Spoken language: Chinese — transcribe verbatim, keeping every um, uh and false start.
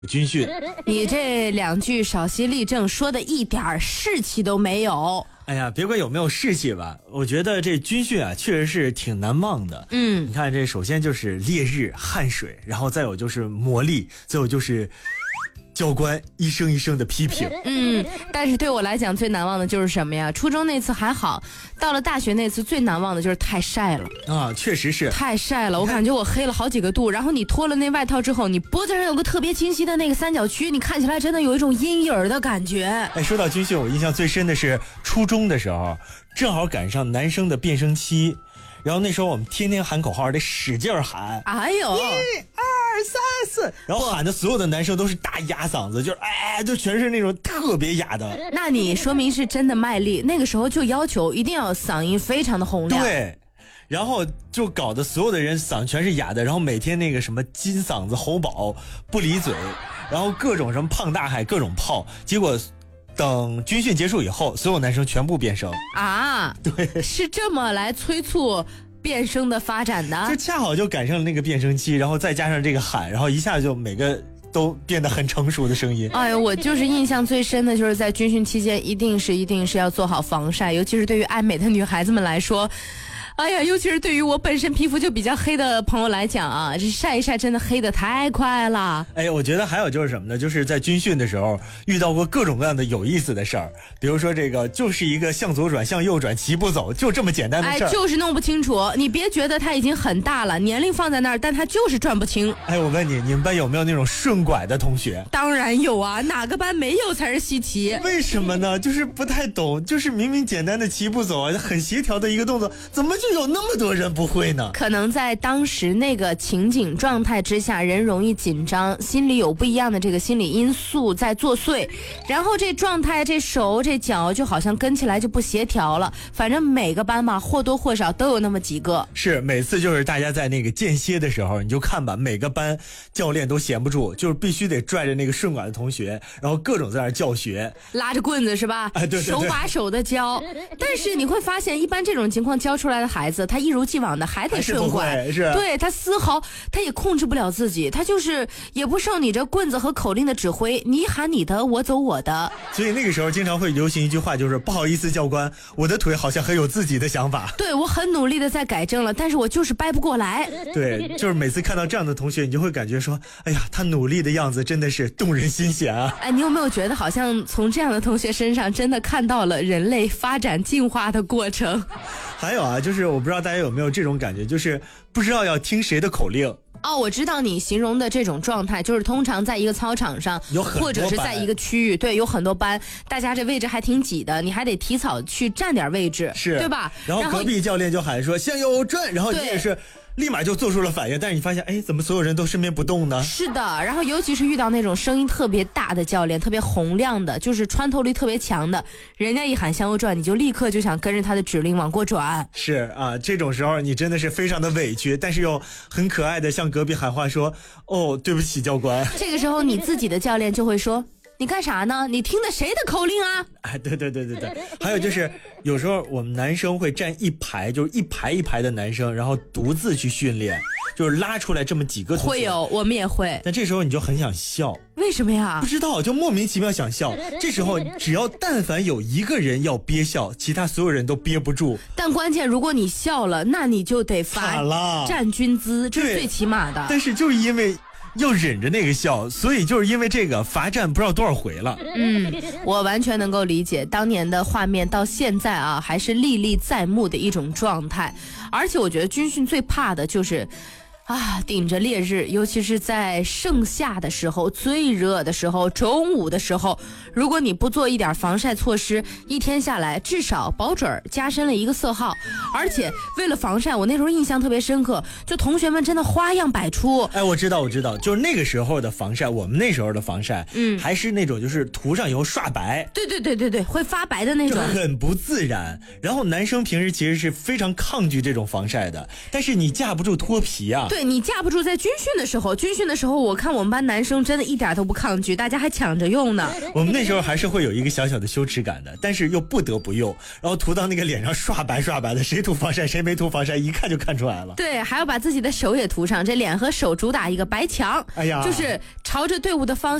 军训。 你这两句少息立正说的一点士气都没有。 哎呀，别管有没有士气吧，我觉得这军训啊确实是挺难忘的。 嗯， 你看这首先就是烈日汗水，然后再有就是磨砺，再有就是教官一声一声的批评。 嗯，但是对我来讲最难忘的就是什么呀？初中那次还好，到了大学那次最难忘的就是太晒了啊，确实是太晒了，我感觉我黑了好几个度。然后你脱了那外套之后，你脖子上有个特别清晰的那个三角区，你看起来真的有一种阴影的感觉。 哎，说到军训，我印象最深的是初中的时候，正好赶上男生的变声期。然后那时候我们天天喊口号，得使劲喊， 哎呦， 一二三四，然后喊的所有的男生都是大哑嗓子，就是哎，就全是那种特别哑的。 那你说明是真的卖力，那个时候就要求一定要嗓音非常的洪亮。 对，然后就搞得所有的人嗓全是哑的，然后每天那个什么金嗓子喉宝不离嘴，然后各种什么胖大海各种泡，结果等军训结束以后，所有男生全部变声啊！ 对， 是这么来催促变声的发展的， 就恰好就赶上了那个变声期，然后再加上这个喊，然后一下就每个都变得很成熟的声音。 哎呦，我就是印象最深的就是在军训期间，一定是一定是要做好防晒，尤其是对于爱美的女孩子们来说。哎呀，尤其是对于我本身皮肤就比较黑的朋友来讲啊，这晒一晒真的黑得太快了。 哎，我觉得还有就是什么呢？就是在军训的时候遇到过各种各样的有意思的事儿，比如说这个就是一个向左转向右转齐步走，就这么简单的事儿。 哎，就是弄不清楚。你别觉得他已经很大了，年龄放在那儿，但他就是转不清。 哎，我问你，你们班有没有那种顺拐的同学？ 当然有啊，哪个班没有才是稀奇。 为什么呢？就是不太懂，就是明明简单的齐步走啊，很协调的一个动作，怎么就有那么多人不会呢？ 可能在当时那个情景状态之下，人容易紧张，心里有不一样的这个心理因素在作祟，然后这状态这手这脚就好像跟起来就不协调了。反正每个班吧或多或少都有那么几个。 是，每次就是大家在那个间歇的时候，你就看吧，每个班教练都闲不住，就是必须得拽着那个顺拐的同学，然后各种在那儿教学， 拉着棍子是吧？ 哎，对对对， 手把手的教。但是你会发现，一般这种情况教出来的孩子，他一如既往的还得顺拐， 是是对，他丝毫他也控制不了自己，他就是也不受你这棍子和口令的指挥，你喊你的，我走我的。 所以那个时候经常会流行一句话，就是不好意思教官，我的腿好像很有自己的想法。 对，我很努力的在改正了，但是我就是掰不过来。 对，就是每次看到这样的同学，你就会感觉说，哎呀，他努力的样子真的是动人心弦啊。 哎，你有没有觉得好像从这样的同学身上真的看到了人类发展进化的过程？ 还有啊，就是我不知道大家有没有这种感觉，就是不知道要听谁的口令。 哦，我知道你形容的这种状态，就是通常在一个操场上， 有很多班或者是在一个区域，对，有很多班，大家这位置还挺挤的，你还得提早去占点位置， 是， 对吧？ 然后隔壁教练就喊说向右转，然后你也是立马就做出了反应，但是你发现，哎，怎么所有人都身边不动呢？ 是的，然后尤其是遇到那种声音特别大的教练，特别洪亮的，就是穿透力特别强的，人家一喊向右转，你就立刻就想跟着他的指令往过转。 是啊，这种时候你真的是非常的委屈，但是又很可爱的向隔壁喊话说，哦，对不起教官。 这个时候你自己的教练就会说，你干啥呢？你听的谁的口令啊？ 哎，对对对对对。还有就是有时候我们男生会站一排，就是一排一排的男生，然后独自去训练，就是拉出来这么几个同学。 会有，我们也会。 但这时候你就很想笑。 为什么呀？ 不知道，就莫名其妙想笑。这时候只要但凡有一个人要憋笑，其他所有人都憋不住。 但关键如果你笑了，那你就得发站军姿，这是最起码的。 但是就是因为要忍着那个笑，所以就是因为这个罚站不知道多少回了。 嗯，我完全能够理解当年的画面，到现在啊还是历历在目的一种状态。而且我觉得军训最怕的就是啊，顶着烈日，尤其是在盛夏的时候，最热的时候，中午的时候，如果你不做一点防晒措施，一天下来至少保准加深了一个色号。而且为了防晒，我那时候印象特别深刻，就同学们真的花样百出。 哎，我知道我知道，就是那个时候的防晒，我们那时候的防晒嗯，还是那种就是涂上以后刷白。 对对对对对，会发白的那种， 很不自然。然后男生平时其实是非常抗拒这种防晒的，但是你架不住脱皮啊。 对，你架不住在军训的时候，军训的时候我看我们班男生真的一点都不抗拒，大家还抢着用呢。 我们那时候还是会有一个小小的羞耻感的，但是又不得不用，然后涂到那个脸上刷白刷白的，谁涂防晒谁没涂防晒，一看就看出来了。 对，还要把自己的手也涂上，这脸和手主打一个白墙， 哎呀， 就是朝着队伍的方